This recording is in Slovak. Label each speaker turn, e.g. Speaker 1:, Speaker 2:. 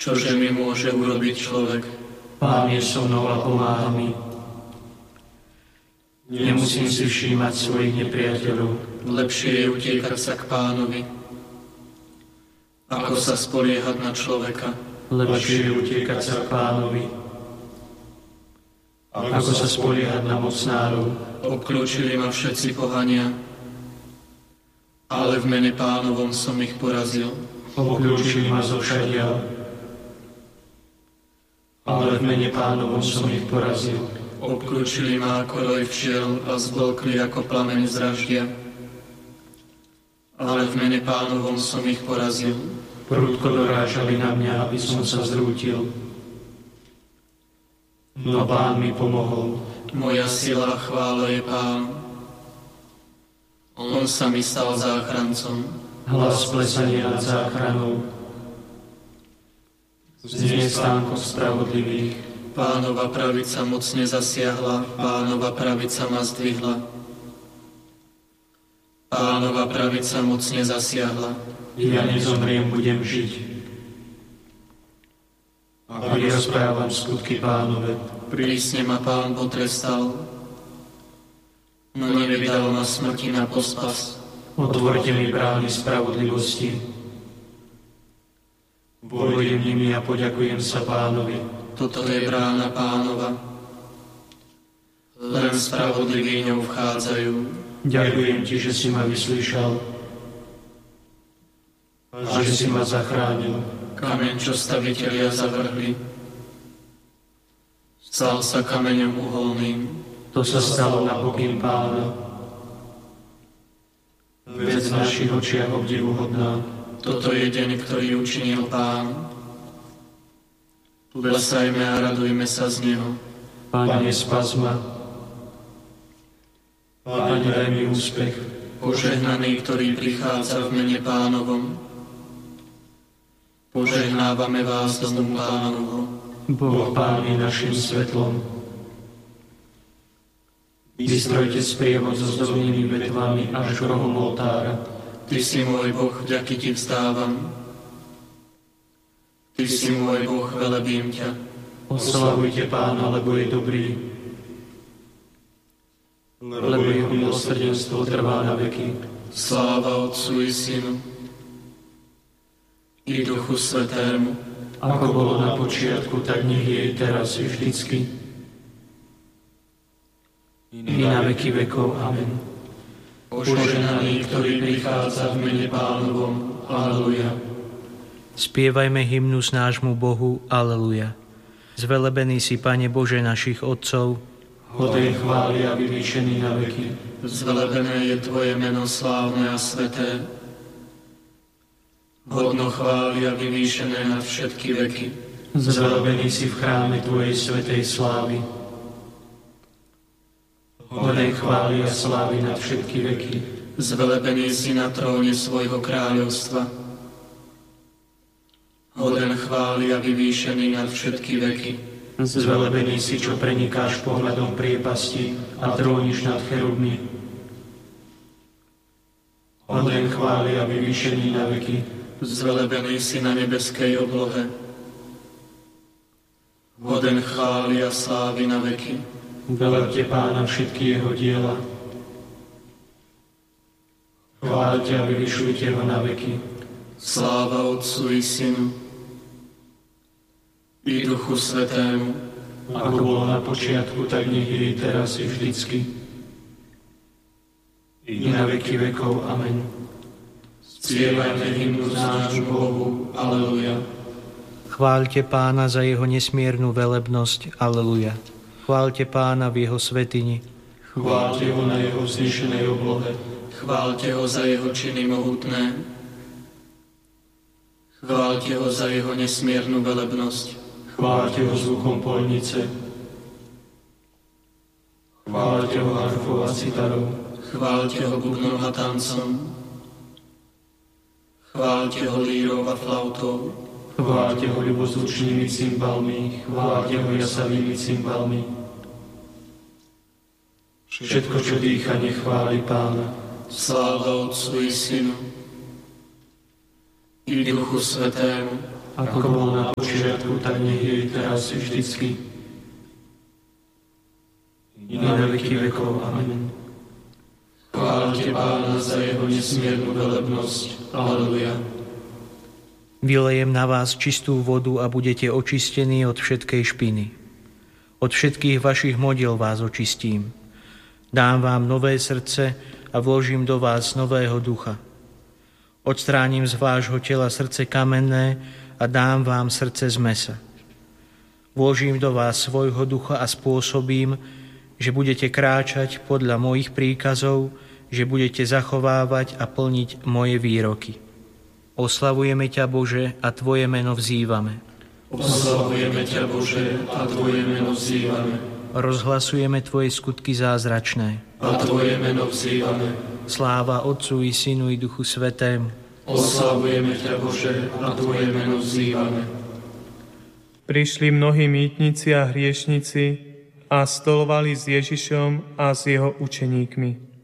Speaker 1: Čože mi môže urobiť človek?
Speaker 2: Pán je so mnou a pomáha mi. Nemusím si všímať svojich nepriateľov.
Speaker 1: Lepšie je utiekať sa k Pánovi, ako sa spoliehať na človeka.
Speaker 2: Lepšie je utiekať sa k Pánovi, ako sa spoliehať na mocnárov.
Speaker 1: Obklúčili ma všetci pohania, ale v mene Pánovom som ich porazil.
Speaker 2: Obklúčili ma zovšadiaľ, ale v mene Pánovom som ich porazil.
Speaker 1: Obklúčili ma ako roj včiel a zblkli ako plameň z raždia, ale v mene Pánovom som ich porazil.
Speaker 2: Prudko dorážali na mňa, aby som sa zrútil. No Pán mi pomohol.
Speaker 1: Moja sila a chvála je Pán. On sa mi stal záchrancom.
Speaker 2: Hlas plesania nad záchranou. Znie stánko spravodlivých.
Speaker 1: Pánova pravica mocne zasiahla, Pánova pravica ma zdvihla. Pánova pravica mocne zasiahla.
Speaker 2: Ja nezomriem, budem žiť. A rozprávam skutky Pánove.
Speaker 1: Prísne ma Pán potrestal, no nevydal ma smrti na pospas.
Speaker 2: Otvorte mi brány spravodlivosti. Vojdem nimi a poďakujem sa Pánovi.
Speaker 1: Toto je brána Pánova. Len spravodliví ňou vchádzajú.
Speaker 2: Ďakujem ti, že si ma vyslýšal a že si ma zachránil.
Speaker 1: Kameň, čo stavitelia zavrhli, stal sa kameňom uholným.
Speaker 2: To sa stalo na pokyn Pána. Vec v našich očiach obdivuhodná.
Speaker 1: Toto je deň, ktorý učinil Pán. Plesajme a radujme sa z Neho.
Speaker 2: Pane, spas ma. Pane, daj mi úspech.
Speaker 1: Požehnaný, ktorý prichádza v mene Pánovom. Požehnávame vás domu Pánovho.
Speaker 2: Boh Pán je našim svetlom. Vystrojte sprievod so zdobnými vetvami až k rohom oltára.
Speaker 1: Ty si môj Boh, vďaky ti vstávam. Ty si môj Boh, velebím ťa.
Speaker 2: Oslavujte Pána, lebo je dobrý. Lebo jeho milosrdenstvo trvá na veky.
Speaker 1: Sláva Otcu i Synu i Duchu Svätému,
Speaker 2: ako bolo na počiatku, tak nech je i teraz i vždycky. I na veky vekov. Amen.
Speaker 1: Požehnaný, ktorý prichádza v mene Pánovom. Aleluja.
Speaker 3: Spievajme hymnus nášmu Bohu. Aleluja. Zvelebený si, Pane Bože našich otcov,
Speaker 2: Hoden chváli a vyvýšený na veky.
Speaker 1: Zvelebené je Tvoje meno slávne a sveté. Hodno chváli a vyvýšené nad všetky veky.
Speaker 2: Zvelebený si v chráme Tvojej svätej slávy. Hoden chváli a slávy nad všetky veky.
Speaker 1: Zvelebený si na tróne svojho kráľovstva. Hoden chváli a vyvýšený nad všetky veky.
Speaker 2: Zvelebený si, čo prenikáš pohľadom priepasti a tróniš nad cherubmi. Hoden chváli a vyvýšený na veky.
Speaker 1: Zvelebený si na nebeskej oblohe. Hoden chváli a slávy na veky.
Speaker 2: Velebte Pána všetky jeho diela. Chváľte a vyvyšujte ho na veky.
Speaker 1: Sláva Otcu i Synu i Duchu Svätému,
Speaker 2: ako bolo na počiatku, tak nech je i teraz i vždycky. I na veky vekov. Amen.
Speaker 1: Spievajme hymnus nášmu Bohu. Aleluja.
Speaker 3: chváľte Pána za jeho nesmiernu velebnosť. Aleluja. Chváľte Pána v jeho svätyni.
Speaker 2: Chváľte ho na jeho vznešenej oblohe.
Speaker 1: Chváľte ho za jeho činy mohutné. Chváľte ho za jeho nesmiernu velebnosť.
Speaker 2: Chváľte ho zvukom polnice. Chváľte ho harfou a citarou.
Speaker 1: Chváľte ho bubnom a tancom. Chváľte ho lírou a flautou.
Speaker 2: Chváľte ho ľubozvučnými cymbalmi. Chváľte ho jasavými cymbalmi. Všetko, čo dýcha, nech chváli Pána.
Speaker 1: Sláva Otcu i Synu i Duchu Svätému,
Speaker 2: ako bol na počiatku, tak nech je i teraz i vždycky, i na veky vekov. Amen.
Speaker 1: Chváľte Pána za jeho nesmiernu velebnosť. Aleluja.
Speaker 3: Vylejem na vás čistú vodu a budete očistení od všetkej špiny. Od všetkých vašich modiel vás očistím. Dám vám nové srdce a vložím do vás nového ducha. Odstránim z vášho tela srdce kamenné a dám vám srdce z mesa. Vložím do vás svojho ducha a spôsobím, že budete kráčať podľa mojich príkazov, že budete zachovávať a plniť moje výroky. Oslavujeme ťa, Bože, a Tvoje meno vzývame.
Speaker 1: Oslavujeme ťa, Bože, a Tvoje meno vzývame.
Speaker 3: Rozhlasujeme Tvoje skutky zázračné.
Speaker 1: A Tvoje meno vzývame.
Speaker 3: Sláva Otcu i Synu i Duchu Svätému.
Speaker 1: Oslavujeme ťa, Bože, a Tvoje meno vzývame.
Speaker 4: Prišli mnohí mýtnici a hriešnici a stolovali s Ježišom a s jeho učeníkmi.